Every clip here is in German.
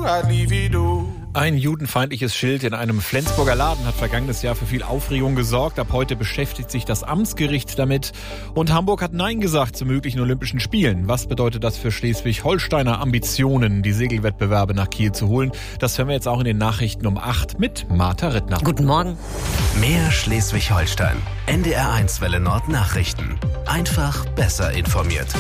Ein judenfeindliches Schild in einem Flensburger Laden hat vergangenes Jahr für viel Aufregung gesorgt. Ab heute beschäftigt sich das Amtsgericht damit. Und Hamburg hat Nein gesagt zu möglichen Olympischen Spielen. Was bedeutet das für Schleswig-Holsteiner Ambitionen, die Segelwettbewerbe nach Kiel zu holen? Das hören wir jetzt auch in den Nachrichten um 8 mit Martha Rittner. Guten Morgen. Mehr Schleswig-Holstein. NDR1 Welle Nord Nachrichten. Einfach besser informiert.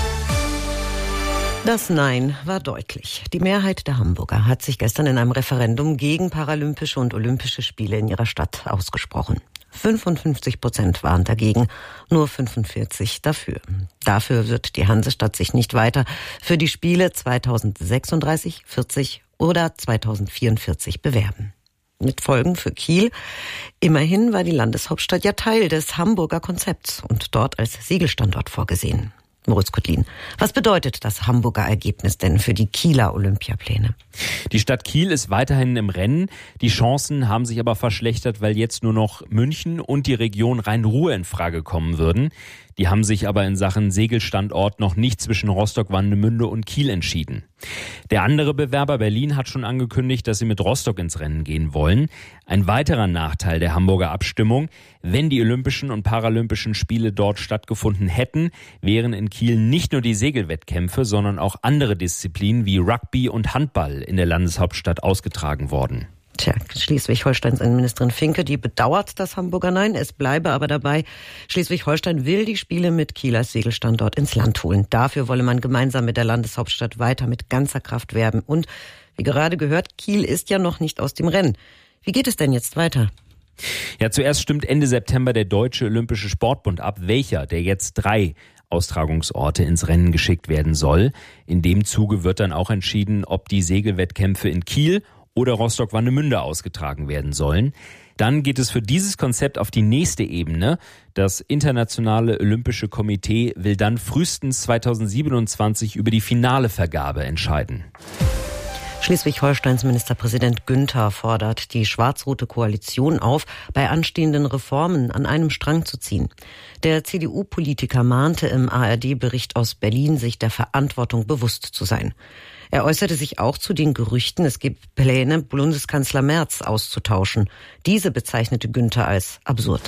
Das Nein war deutlich. Die Mehrheit der Hamburger hat sich gestern in einem Referendum gegen Paralympische und Olympische Spiele in ihrer Stadt ausgesprochen. 55% waren dagegen, nur 45% dafür. Dafür wird die Hansestadt sich nicht weiter für die Spiele 2036, 40 oder 2044 bewerben. Mit Folgen für Kiel. Immerhin war die Landeshauptstadt ja Teil des Hamburger Konzepts und dort als Segelstandort vorgesehen. Moritz Kotlin, was bedeutet das Hamburger Ergebnis denn für die Kieler Olympiapläne? Die Stadt Kiel ist weiterhin im Rennen. Die Chancen haben sich aber verschlechtert, weil jetzt nur noch München und die Region Rhein-Ruhr in Frage kommen würden. Die haben sich aber in Sachen Segelstandort noch nicht zwischen Rostock, Warnemünde und Kiel entschieden. Der andere Bewerber Berlin hat schon angekündigt, dass sie mit Rostock ins Rennen gehen wollen. Ein weiterer Nachteil der Hamburger Abstimmung: Wenn die Olympischen und Paralympischen Spiele dort stattgefunden hätten, wären in Kiel nicht nur die Segelwettkämpfe, sondern auch andere Disziplinen wie Rugby und Handball in der Landeshauptstadt ausgetragen worden. Tja, Schleswig-Holsteins Innenministerin Finke, die bedauert das Hamburger Nein. Es bleibe aber dabei, Schleswig-Holstein will die Spiele mit Kiel als Segelstandort ins Land holen. Dafür wolle man gemeinsam mit der Landeshauptstadt weiter mit ganzer Kraft werben. Und wie gerade gehört, Kiel ist ja noch nicht aus dem Rennen. Wie geht es denn jetzt weiter? Ja, zuerst stimmt Ende September der Deutsche Olympische Sportbund ab, welcher der jetzt 3 Austragungsorte ins Rennen geschickt werden soll. In dem Zuge wird dann auch entschieden, ob die Segelwettkämpfe in Kiel oder Rostock-Warnemünde ausgetragen werden sollen. Dann geht es für dieses Konzept auf die nächste Ebene. Das Internationale Olympische Komitee will dann frühestens 2027 über die finale Vergabe entscheiden. Schleswig-Holsteins Ministerpräsident Günther fordert die schwarz-rote Koalition auf, bei anstehenden Reformen an einem Strang zu ziehen. Der CDU-Politiker mahnte im ARD-Bericht aus Berlin, sich der Verantwortung bewusst zu sein. Er äußerte sich auch zu den Gerüchten, es gibt Pläne, Bundeskanzler Merz auszutauschen. Diese bezeichnete Günther als absurd.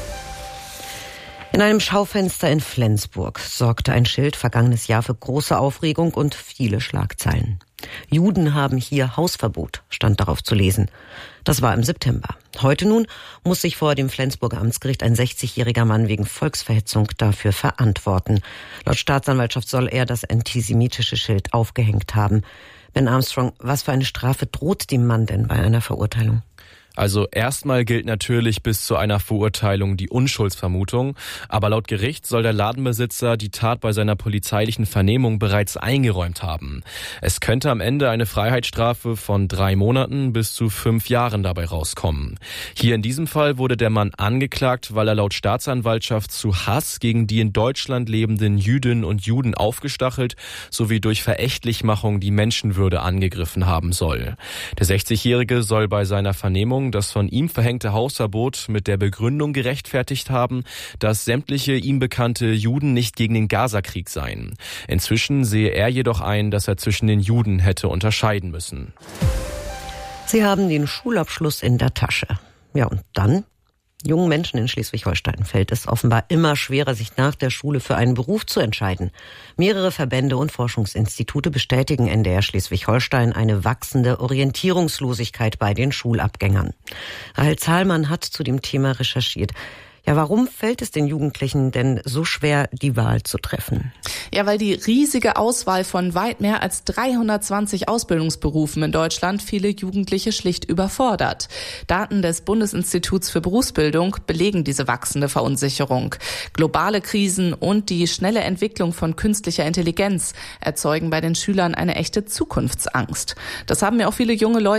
In einem Schaufenster in Flensburg sorgte ein Schild vergangenes Jahr für große Aufregung und viele Schlagzeilen. Juden haben hier Hausverbot, stand darauf zu lesen. Das war im September. Heute nun muss sich vor dem Flensburger Amtsgericht ein 60-jähriger Mann wegen Volksverhetzung dafür verantworten. Laut Staatsanwaltschaft soll er das antisemitische Schild aufgehängt haben. Ben Armstrong, was für eine Strafe droht dem Mann denn bei einer Verurteilung? Also erstmal gilt natürlich bis zu einer Verurteilung die Unschuldsvermutung, aber laut Gericht soll der Ladenbesitzer die Tat bei seiner polizeilichen Vernehmung bereits eingeräumt haben. Es könnte am Ende eine Freiheitsstrafe von 3 Monaten bis zu 5 Jahren dabei rauskommen. Hier in diesem Fall wurde der Mann angeklagt, weil er laut Staatsanwaltschaft zu Hass gegen die in Deutschland lebenden Jüdinnen und Juden aufgestachelt sowie durch Verächtlichmachung die Menschenwürde angegriffen haben soll. Der 60-Jährige soll bei seiner Vernehmung das von ihm verhängte Hausverbot mit der Begründung gerechtfertigt haben, dass sämtliche ihm bekannte Juden nicht gegen den Gazakrieg seien. Inzwischen sehe er jedoch ein, dass er zwischen den Juden hätte unterscheiden müssen. Sie haben den Schulabschluss in der Tasche. Ja, und dann? Jungen Menschen in Schleswig-Holstein fällt es offenbar immer schwerer, sich nach der Schule für einen Beruf zu entscheiden. Mehrere Verbände und Forschungsinstitute bestätigen NDR Schleswig-Holstein eine wachsende Orientierungslosigkeit bei den Schulabgängern. Rahel Zahlmann hat zu dem Thema recherchiert. Ja, warum fällt es den Jugendlichen denn so schwer, die Wahl zu treffen? Ja, weil die riesige Auswahl von weit mehr als 320 Ausbildungsberufen in Deutschland viele Jugendliche schlicht überfordert. Daten des Bundesinstituts für Berufsbildung belegen diese wachsende Verunsicherung. Globale Krisen und die schnelle Entwicklung von künstlicher Intelligenz erzeugen bei den Schülern eine echte Zukunftsangst. Das haben mir auch viele junge Leute